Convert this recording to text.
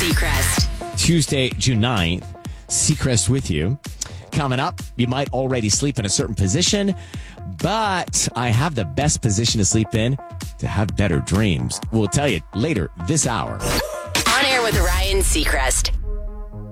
Seacrest. Tuesday, June 9th. Seacrest with you. Coming up, you might already sleep in a certain position, but I have the best position to sleep in to have better dreams. We'll tell you later this hour. On air with Ryan Seacrest.